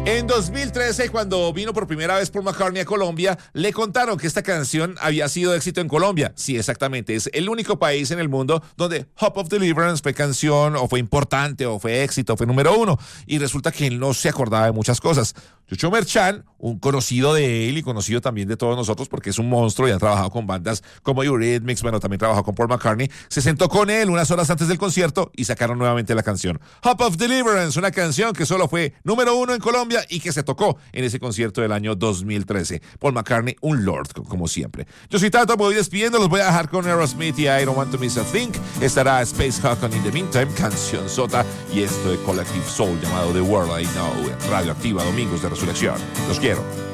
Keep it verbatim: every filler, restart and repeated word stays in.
En dos mil trece, cuando vino por primera vez Paul McCartney a Colombia, le contaron que esta canción había sido éxito en Colombia. Sí, exactamente. Es el único país en el mundo donde Hope of Deliverance fue canción, o fue importante, o fue éxito, fue número uno. Y resulta que él no se acordaba de muchas cosas. Chucho Merchán, un conocido de él y conocido también de todos nosotros porque es un monstruo y ha trabajado con bandas como Eurythmics, bueno, también trabajó con Paul McCartney, se sentó con él unas horas antes del concierto y sacaron nuevamente la canción Hope of Deliverance, una canción que solo fue número uno en Colombia y que se tocó en ese concierto del año dos mil trece. Paul McCartney, un lord, como siempre. Yo soy Tato, me voy despidiendo, los voy a dejar con Aerosmith y I Don't Want to Miss a Thing. Estará Space Hulk on In the Meantime, canción sota, y esto de Collective Soul llamado The World I Know, en Radio Activa, domingos de Resurrección. Los quiero.